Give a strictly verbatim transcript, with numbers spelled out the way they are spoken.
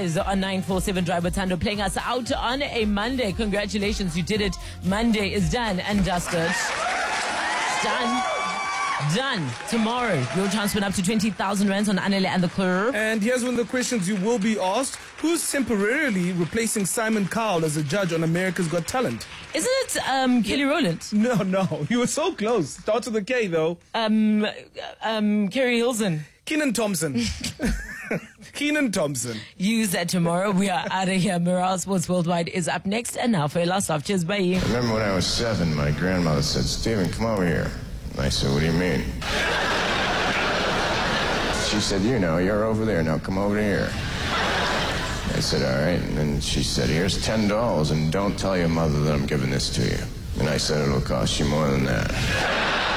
is on nine four seven Drive with Thando, playing us out on a Monday. Congratulations, you did it. Monday is done and dusted. It's done. Done. Tomorrow, your chance went up to twenty thousand rands on Anele and the Curve. And here's one of the questions you will be asked. Who's temporarily replacing Simon Cowell as a judge on America's Got Talent? Isn't it um, Kelly Rowland? No, no. You were so close. Starts with a K, though. Um, um, Kerry Hilson. Keenan Thompson. Keenan Thompson. Use that tomorrow. We are out of here. Morale Sports Worldwide is up next. And now for your last off. Cheers, bye. I remember when I was seven, my grandmother said, "Stephen, come over here." And I said, "What do you mean?" She said, "You know, you're over there. Now come over here." I said, "All right." And then she said, "Here's ten dollars, and don't tell your mother that I'm giving this to you." And I said, "It'll cost you more than that."